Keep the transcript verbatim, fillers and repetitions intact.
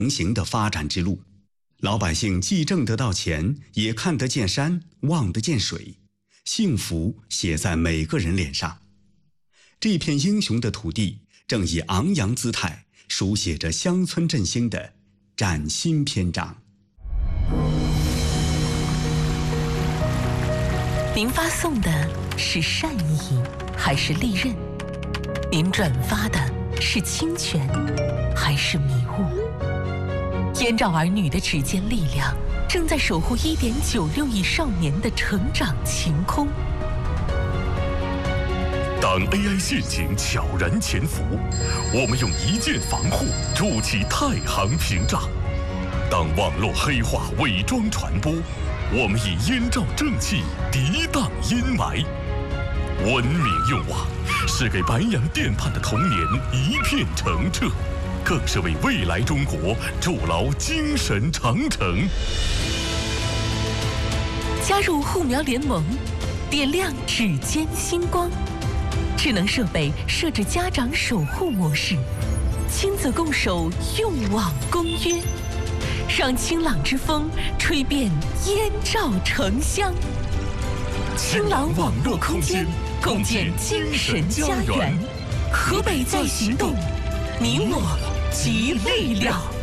平行的发展之路。老百姓既挣得到钱，也看得见山，望得见水，幸福写在每个人脸上。这片英雄的土地，正以昂扬姿态书写着乡村振兴的崭新篇章。 您发送的是善意还是利刃？您转发的是侵权还是迷雾？燕赵儿女的指尖力量正在守护 一点九六亿少年的成长晴空。 当 A I 陷阱悄然潜伏，我们用一键防护筑起太行屏障；当网络黑话伪装传播，我们以燕赵正气涤荡阴霾。文明用网是给白洋淀畔的童年一片澄澈，更是为未来中国筑牢精神长城。 加入护苗联盟，点亮指尖星光。智能设备设置家长守护模式，亲子共守用网公约，让清朗之风吹遍燕赵城乡。清朗网络空间，共建精神家园。河北在行动，你我集力量。